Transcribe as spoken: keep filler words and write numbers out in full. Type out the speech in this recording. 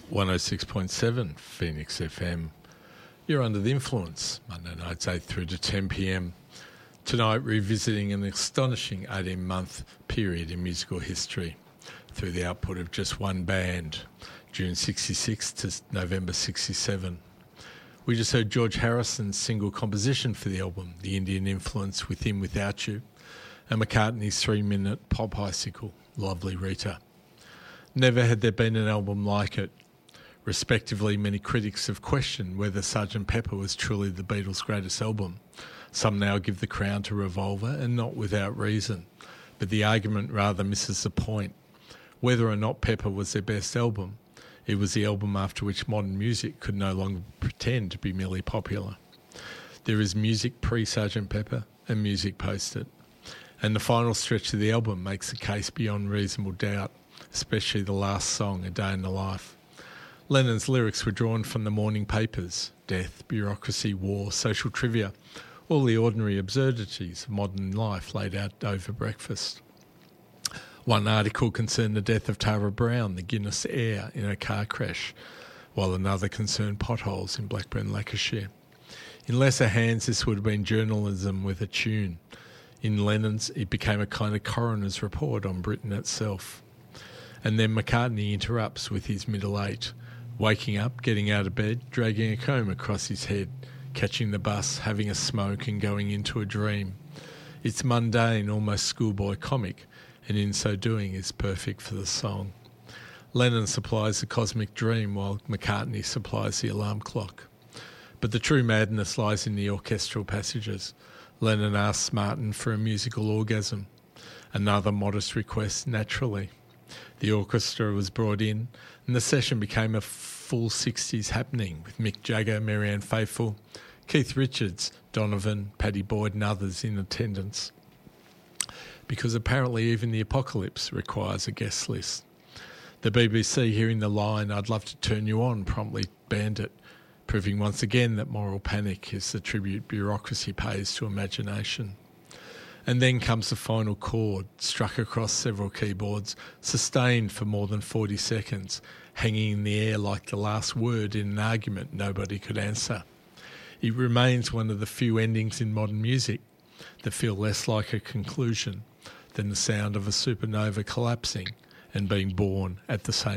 one oh six point seven Phoenix F M. You're under the influence, Monday nights eight through to ten p.m. Tonight revisiting an astonishing eighteen-month period in musical history through the output of just one band, June sixty-six to November sixty-seven. We just heard George Harrison's single composition for the album, The Indian Influence, With Him Without You, and McCartney's three-minute pop icicle, Lovely Rita. Never had there been an album like it. Respectively, many critics have questioned whether Sergeant Pepper was truly the Beatles' greatest album. Some now give the crown to Revolver, and not without reason. But the argument rather misses the point. Whether or not Pepper was their best album, it was the album after which modern music could no longer pretend to be merely popular. There is music pre-Sergeant Pepper and music post it. And the final stretch of the album makes the case beyond reasonable doubt, especially the last song, A Day in the Life. Lennon's lyrics were drawn from the morning papers: death, bureaucracy, war, social trivia, all the ordinary absurdities of modern life laid out over breakfast. One article concerned the death of Tara Brown, the Guinness heir, in a car crash, while another concerned potholes in Blackburn, Lancashire. In lesser hands, this would have been journalism with a tune. In Lennon's, it became a kind of coroner's report on Britain itself. And then McCartney interrupts with his middle eight, waking up, getting out of bed, dragging a comb across his head, catching the bus, having a smoke and going into a dream. It's mundane, almost schoolboy comic, and in so doing is perfect for the song. Lennon supplies the cosmic dream while McCartney supplies the alarm clock. But the true madness lies in the orchestral passages. Lennon asks Martin for a musical orgasm. Another modest request, naturally. The orchestra was brought in, and the session became a full sixties happening with Mick Jagger, Marianne Faithfull, Keith Richards, Donovan, Paddy Boyd and others in attendance. Because apparently even the apocalypse requires a guest list. The B B C, hearing the line, "I'd love to turn you on," promptly banned it, proving once again that moral panic is the tribute bureaucracy pays to imagination. And then comes the final chord, struck across several keyboards, sustained for more than forty seconds, hanging in the air like the last word in an argument nobody could answer. It remains one of the few endings in modern music that feel less like a conclusion than the sound of a supernova collapsing and being born at the same